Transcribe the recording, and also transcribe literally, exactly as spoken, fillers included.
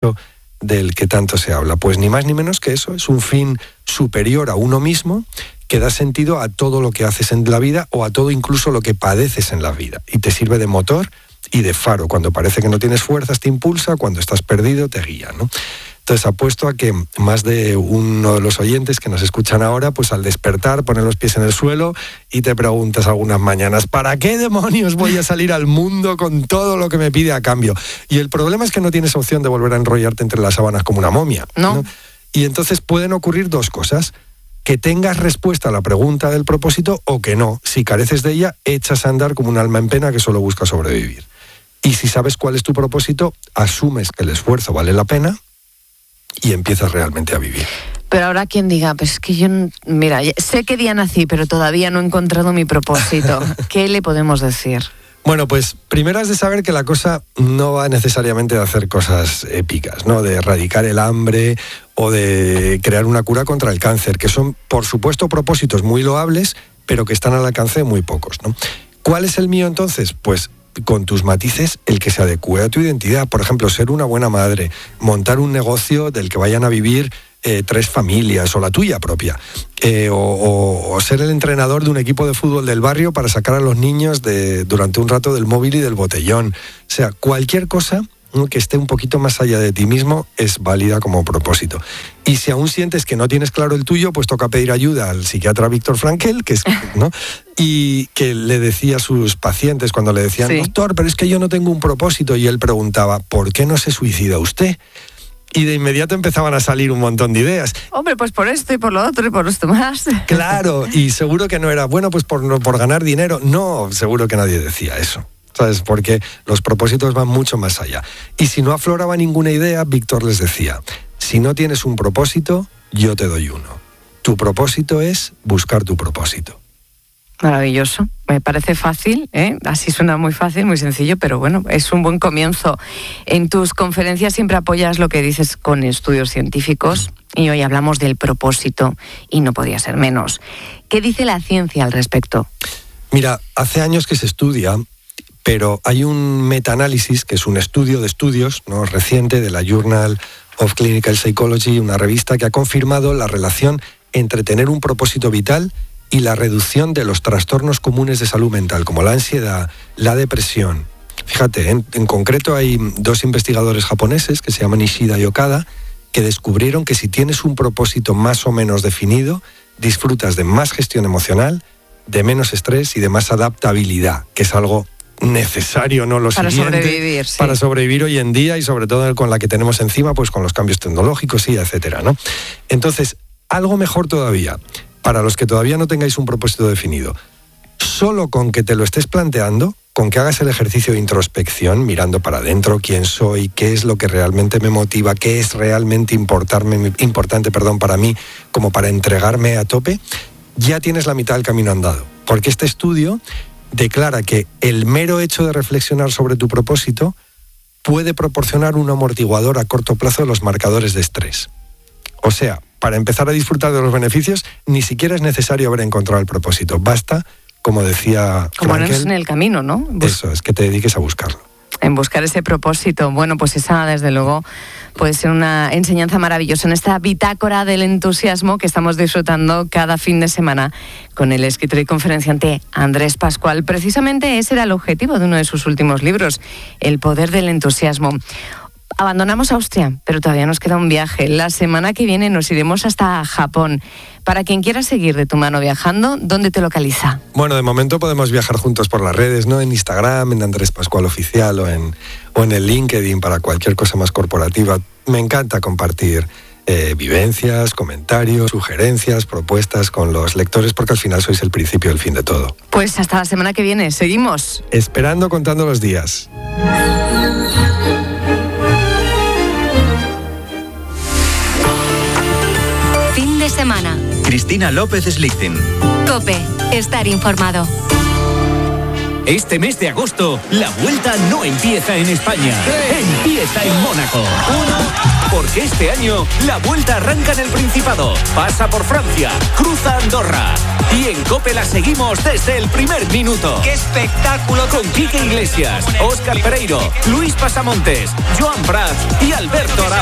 del que tanto se habla. Pues ni más ni menos que eso, es un fin superior a uno mismo que da sentido a todo lo que haces en la vida o a todo incluso lo que padeces en la vida. Y te sirve de motor y de faro. Cuando parece que no tienes fuerzas te impulsa, cuando estás perdido te guía, ¿no? Entonces apuesto a que más de uno de los oyentes que nos escuchan ahora, pues al despertar ponen los pies en el suelo y te preguntas algunas mañanas, ¿para qué demonios voy a salir al mundo con todo lo que me pide a cambio? Y el problema es que no tienes opción de volver a enrollarte entre las sábanas como una momia, ¿no? ¿no? Y entonces pueden ocurrir dos cosas: que tengas respuesta a la pregunta del propósito o que no. Si careces de ella, echas a andar como un alma en pena que solo busca sobrevivir. Y si sabes cuál es tu propósito, asumes que el esfuerzo vale la pena y empiezas realmente a vivir. Pero ahora quien diga, pues es que yo, mira, sé qué día nací, pero todavía no he encontrado mi propósito. ¿Qué le podemos decir? Bueno, pues primero has de saber que la cosa no va necesariamente de hacer cosas épicas, ¿no? De erradicar el hambre o de crear una cura contra el cáncer, que son, por supuesto, propósitos muy loables, pero que están al alcance de muy pocos, ¿no? ¿Cuál es el mío entonces? Pues con tus matices, el que se adecue a tu identidad. Por ejemplo, ser una buena madre, montar un negocio del que vayan a vivir eh, tres familias o la tuya propia, eh, o, o, o ser el entrenador de un equipo de fútbol del barrio para sacar a los niños de, durante un rato del móvil y del botellón. O sea, cualquier cosa que esté un poquito más allá de ti mismo es válida como propósito. Y si aún sientes que no tienes claro el tuyo, pues toca pedir ayuda al psiquiatra Víctor Frankl, que es, ¿no? Y que le decía a sus pacientes cuando le decían, sí, doctor, pero es que yo no tengo un propósito, y él preguntaba, ¿por qué no se suicida usted? Y de inmediato empezaban a salir un montón de ideas. Hombre, pues por esto y por lo otro y por esto más. Claro, y seguro que no era, bueno, pues por, por ganar dinero. No, seguro que nadie decía eso, ¿sabes? Porque los propósitos van mucho más allá. Y si no afloraba ninguna idea, Víctor les decía, si no tienes un propósito, yo te doy uno. Tu propósito es buscar tu propósito. Maravilloso, me parece fácil, ¿eh? Así suena muy fácil, muy sencillo, pero bueno, es un buen comienzo. En tus conferencias siempre apoyas lo que dices con estudios científicos y hoy hablamos del propósito y no podía ser menos. ¿Qué dice la ciencia al respecto? Mira, hace años que se estudia, pero hay un metaanálisis, que es un estudio de estudios, ¿no?, reciente, de la Journal of Clinical Psychology, una revista que ha confirmado la relación entre tener un propósito vital y la reducción de los trastornos comunes de salud mental, como la ansiedad, la depresión. Fíjate, en, en concreto hay dos investigadores japoneses que se llaman Ishida y Okada, que descubrieron que si tienes un propósito más o menos definido, disfrutas de más gestión emocional, de menos estrés y de más adaptabilidad, que es algo necesario, ¿no? Lo para siguiente, sobrevivir, sí. Para sobrevivir hoy en día y sobre todo con la que tenemos encima, pues con los cambios tecnológicos y etcétera, ¿no? Entonces, algo mejor todavía, para los que todavía no tengáis un propósito definido, solo con que te lo estés planteando, con que hagas el ejercicio de introspección, mirando para adentro quién soy, qué es lo que realmente me motiva, qué es realmente importarme, importante perdón, para mí, como para entregarme a tope, ya tienes la mitad del camino andado. Porque este estudio declara que el mero hecho de reflexionar sobre tu propósito puede proporcionar un amortiguador a corto plazo de los marcadores de estrés. O sea, para empezar a disfrutar de los beneficios, ni siquiera es necesario haber encontrado el propósito. Basta, como decía como Frankel, en el camino, ¿no? Bus- eso, es que te dediques a buscarlo. En buscar ese propósito. Bueno, pues esa, desde luego, puede ser una enseñanza maravillosa en esta bitácora del entusiasmo que estamos disfrutando cada fin de semana con el escritor y conferenciante Andrés Pascual. Precisamente ese era el objetivo de uno de sus últimos libros, El poder del entusiasmo. Abandonamos Austria, pero todavía nos queda un viaje. La semana que viene nos iremos hasta Japón. Para quien quiera seguir de tu mano viajando, ¿dónde te localiza? Bueno, de momento podemos viajar juntos por las redes, ¿no? En Instagram, en Andrés Pascual Oficial o en, o en el LinkedIn para cualquier cosa más corporativa. Me encanta compartir eh, vivencias, comentarios, sugerencias, propuestas con los lectores, porque al final sois el principio y el fin de todo. Pues hasta la semana que viene. Seguimos. Esperando, contando los días. Fin de semana. Cristina López Slichting. COPE. Estar informado. Este mes de agosto, la vuelta no empieza en España. Empieza en Mónaco. Uno, Porque este año la Vuelta arranca en el Principado, pasa por Francia, cruza Andorra. Y en COPE la seguimos desde el primer minuto. ¡Qué espectáculo! Con Quique Iglesias, Óscar Pereiro, Luis Pasamontes, Joan Prats y Alberto Arau.